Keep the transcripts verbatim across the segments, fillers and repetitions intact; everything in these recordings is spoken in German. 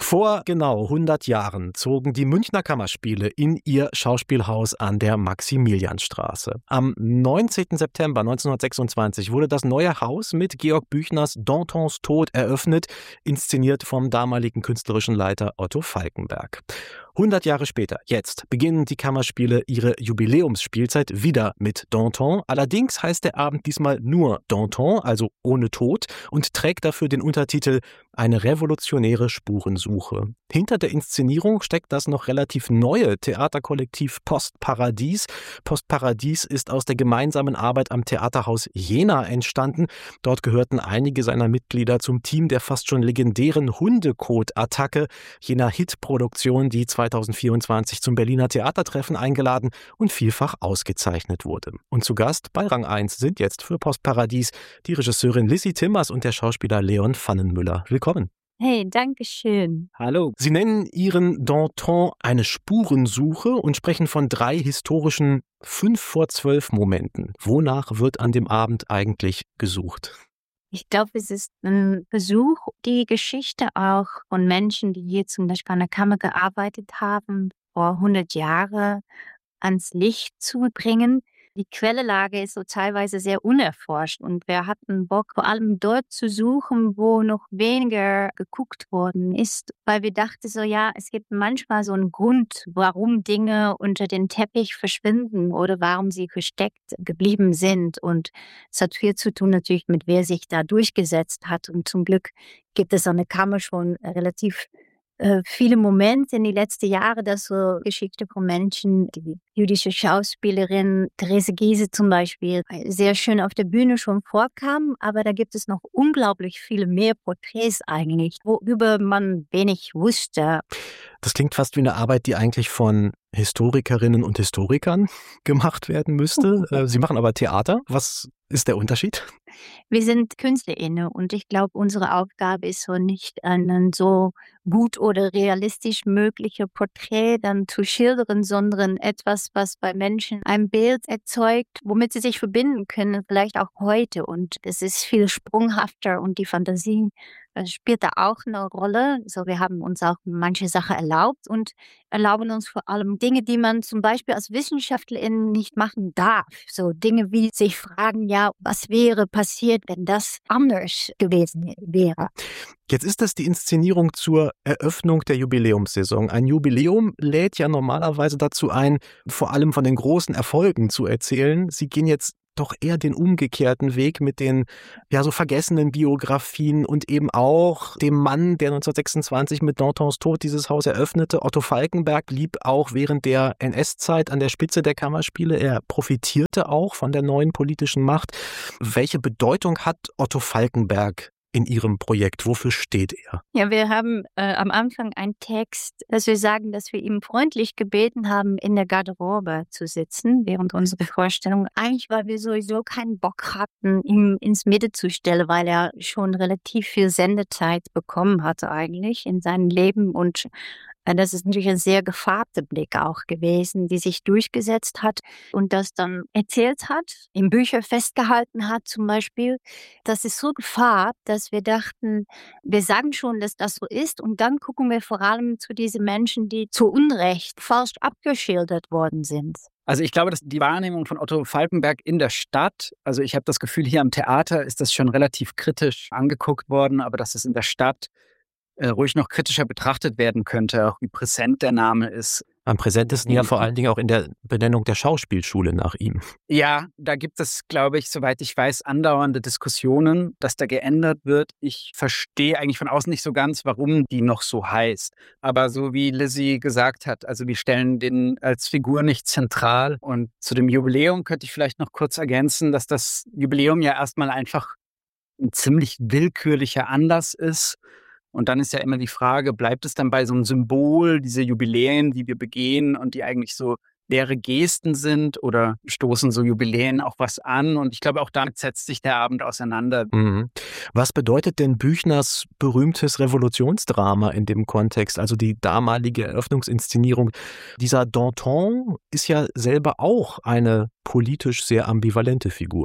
Vor genau hundert Jahren zogen die Münchner Kammerspiele in ihr Schauspielhaus an der Maximilianstraße. Am neunzehnten September neunzehnhundertsechsundzwanzig wurde das neue Haus mit Georg Büchners Dantons Tod eröffnet, inszeniert vom damaligen künstlerischen Leiter Otto Falckenberg. hundert Jahre später, jetzt, beginnen die Kammerspiele ihre Jubiläumsspielzeit wieder mit Danton. Allerdings heißt der Abend diesmal nur Danton, also ohne Tod, und trägt dafür den Untertitel Eine revolutionäre Spurensuche. Hinter der Inszenierung steckt das noch relativ neue Theaterkollektiv Postparadies. Postparadies ist aus der gemeinsamen Arbeit am Theaterhaus Jena entstanden. Dort gehörten einige seiner Mitglieder zum Team der fast schon legendären Hundekot-Attacke, jener Hitproduktion, die zweitausendvierundzwanzig zum Berliner Theatertreffen eingeladen und vielfach ausgezeichnet wurde. Und zu Gast bei Rang eins sind jetzt für Postparadies die Regisseurin Lissy Timmers und der Schauspieler Leon Pfannenmüller. Willkommen. Hey, danke schön. Hallo. Sie nennen Ihren Danton eine Spurensuche und sprechen von drei historischen fünf vor zwölf Momenten. Wonach wird an dem Abend eigentlich gesucht? Ich glaube, es ist ein Versuch, die Geschichte auch von Menschen, die hier zum Beispiel an der Kammer gearbeitet haben, vor hundert Jahren ans Licht zu bringen. Die Quellenlage ist so teilweise sehr unerforscht und wir hatten Bock, vor allem dort zu suchen, wo noch weniger geguckt worden ist, weil wir dachten so, ja, es gibt manchmal so einen Grund, warum Dinge unter den Teppich verschwinden oder warum sie versteckt geblieben sind, und es hat viel zu tun natürlich mit, wer sich da durchgesetzt hat, und zum Glück gibt es an der Kammer schon relativ äh, viele Momente in die letzten Jahre, dass so Geschichte von Menschen, die jüdische Schauspielerin Therese Giehse zum Beispiel, sehr schön auf der Bühne schon vorkam, aber da gibt es noch unglaublich viele mehr Porträts eigentlich, worüber man wenig wusste. Das klingt fast wie eine Arbeit, die eigentlich von Historikerinnen und Historikern gemacht werden müsste. Sie machen aber Theater. Was ist der Unterschied? Wir sind KünstlerInnen und ich glaube, unsere Aufgabe ist so nicht, ein so gut oder realistisch mögliche Porträt dann zu schildern, sondern etwas, was bei Menschen ein Bild erzeugt, womit sie sich verbinden können, vielleicht auch heute. Und es ist viel sprunghafter und die Fantasie spielt da auch eine Rolle. So, wir haben uns auch manche Sachen erlaubt und erlauben uns vor allem Dinge, die man zum Beispiel als Wissenschaftlerin nicht machen darf. So Dinge wie sich fragen, ja, was wäre passiert, wenn das anders gewesen wäre. Jetzt ist das die Inszenierung zur Eröffnung der Jubiläumssaison. Ein Jubiläum lädt ja normalerweise dazu ein, vor allem von den großen Erfolgen zu erzählen. Sie gehen jetzt doch eher den umgekehrten Weg mit den ja so vergessenen Biografien und eben auch dem Mann, der neunzehnhundertsechsundzwanzig mit Dantons Tod dieses Haus eröffnete. Otto Falckenberg blieb auch während der N S-Zeit an der Spitze der Kammerspiele. Er profitierte auch von der neuen politischen Macht. Welche Bedeutung hat Otto Falckenberg in Ihrem Projekt? Wofür steht er? Ja, wir haben äh, am Anfang einen Text, dass wir sagen, dass wir ihm freundlich gebeten haben, in der Garderobe zu sitzen während unserer Vorstellung. Eigentlich, weil wir sowieso keinen Bock hatten, ihn ins Mitte zu stellen, weil er schon relativ viel Sendezeit bekommen hatte eigentlich in seinem Leben, und das ist natürlich ein sehr gefarbter Blick auch gewesen, die sich durchgesetzt hat und das dann erzählt hat, in Büchern festgehalten hat zum Beispiel. Das ist so gefarbt, dass wir dachten, wir sagen schon, dass das so ist, und dann gucken wir vor allem zu diesen Menschen, die zu Unrecht falsch abgeschildert worden sind. Also ich glaube, dass die Wahrnehmung von Otto Falckenberg in der Stadt, also ich habe das Gefühl, hier am Theater ist das schon relativ kritisch angeguckt worden, aber dass es in der Stadt Äh, ruhig noch kritischer betrachtet werden könnte, auch wie präsent der Name ist. Am präsentesten ja vor allen Dingen auch in der Benennung der Schauspielschule nach ihm. Ja, da gibt es, glaube ich, soweit ich weiß, andauernde Diskussionen, dass da geändert wird. Ich verstehe eigentlich von außen nicht so ganz, warum die noch so heißt. Aber so wie Lissy gesagt hat, also wir stellen den als Figur nicht zentral. Und zu dem Jubiläum könnte ich vielleicht noch kurz ergänzen, dass das Jubiläum ja erstmal einfach ein ziemlich willkürlicher Anlass ist. Und dann ist ja immer die Frage, bleibt es dann bei so einem Symbol, diese Jubiläen, die wir begehen und die eigentlich so leere Gesten sind, oder stoßen so Jubiläen auch was an? Und ich glaube, auch damit setzt sich der Abend auseinander. Mhm. Was bedeutet denn Büchners berühmtes Revolutionsdrama in dem Kontext, also die damalige Eröffnungsinszenierung? Dieser Danton ist ja selber auch eine politisch sehr ambivalente Figur.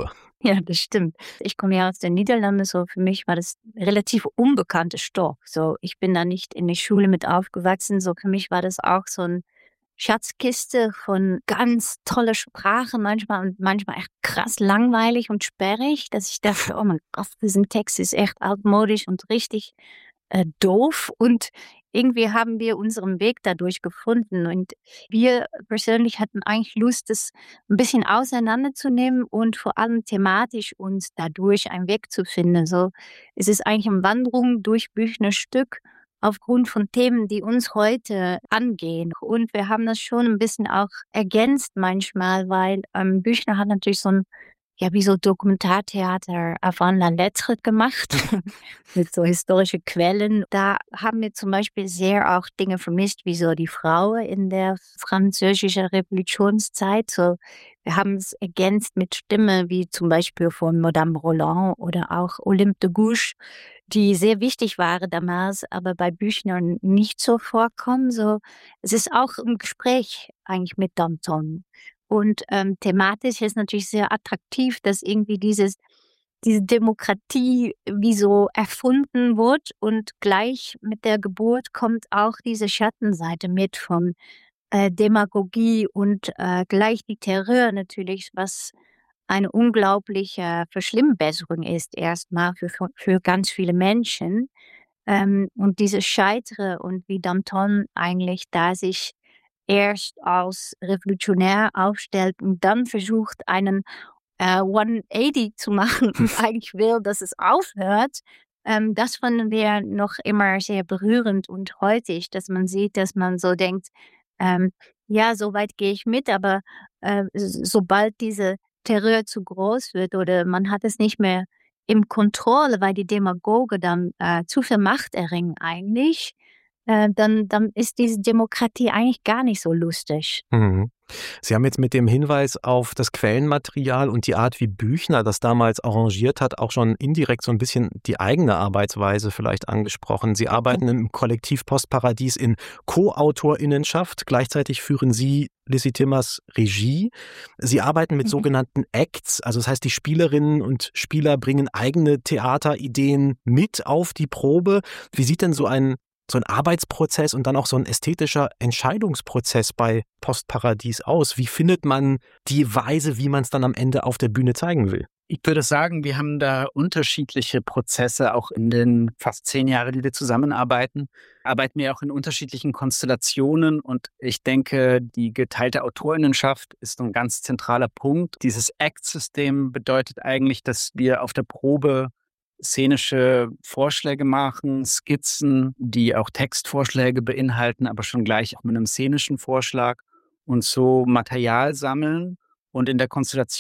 Ja, das stimmt. Ich komme ja aus den Niederlanden, so für mich war das relativ unbekanntes Stoff. So, ich bin da nicht in die Schule mit aufgewachsen, so für mich war das auch so ein Schatzkiste von ganz toller Sprache, manchmal und manchmal echt krass langweilig und sperrig, dass ich dachte: „Oh mein Gott, diesen Text ist echt altmodisch und richtig, äh, doof." Und irgendwie haben wir unseren Weg dadurch gefunden und wir persönlich hatten eigentlich Lust, das ein bisschen auseinanderzunehmen und vor allem thematisch uns dadurch einen Weg zu finden. So, es ist eigentlich eine Wanderung durch Büchnerstück aufgrund von Themen, die uns heute angehen. Und wir haben das schon ein bisschen auch ergänzt manchmal, weil, ähm, Büchner hat natürlich so ein ja, wie so Dokumentartheater avant la lettre gemacht mit so historische Quellen. Da haben wir zum Beispiel sehr auch Dinge vermisst, wie so die Frau in der französischen Revolutionszeit. So, wir haben es ergänzt mit Stimme, wie zum Beispiel von Madame Roland oder auch Olympe de Gouges, die sehr wichtig waren damals, aber bei Büchner nicht so vorkommen. So, es ist auch ein Gespräch eigentlich mit Danton. Und, ähm, thematisch ist natürlich sehr attraktiv, dass irgendwie dieses diese Demokratie wie so erfunden wird und gleich mit der Geburt kommt auch diese Schattenseite mit von, äh, Demagogie und, äh, gleich die Terror natürlich, was eine unglaubliche Verschlimmbesserung ist erstmal für für ganz viele Menschen. Ähm, und dieses Scheitern und wie Danton eigentlich da sich erst als revolutionär aufstellt und dann versucht, einen, äh, hundertachtzig zu machen und eigentlich will, dass es aufhört. Ähm, das fanden wir noch immer sehr berührend und heutig, dass man sieht, dass man so denkt, ähm, ja, so weit gehe ich mit, aber, äh, s sobald diese Terror zu groß wird oder man hat es nicht mehr im Kontrolle, weil die Demagogen dann, äh, zu viel Macht erringen eigentlich, äh, dann dann ist diese Demokratie eigentlich gar nicht so lustig. Mhm. Sie haben jetzt mit dem Hinweis auf das Quellenmaterial und die Art, wie Büchner das damals arrangiert hat, auch schon indirekt so ein bisschen die eigene Arbeitsweise vielleicht angesprochen. Sie arbeiten im Kollektiv Postparadies in Co-AutorInnenschaft. Gleichzeitig führen Sie, Lizzie Timmers, Regie. Sie arbeiten mit Mhm. sogenannten Acts, also das heißt, die Spielerinnen und Spieler bringen eigene Theaterideen mit auf die Probe. Wie sieht denn so ein so ein Arbeitsprozess und dann auch so ein ästhetischer Entscheidungsprozess bei Postparadies aus? Wie findet man die Weise, wie man es dann am Ende auf der Bühne zeigen will? Ich würde sagen, wir haben da unterschiedliche Prozesse, auch in den fast zehn Jahren, die wir zusammenarbeiten. Arbeiten wir auch in unterschiedlichen Konstellationen und ich denke, die geteilte Autorinnenschaft ist ein ganz zentraler Punkt. Dieses Act-System bedeutet eigentlich, dass wir auf der Probe szenische Vorschläge machen, Skizzen, die auch Textvorschläge beinhalten, aber schon gleich auch mit einem szenischen Vorschlag und so Material sammeln und in der Konstellation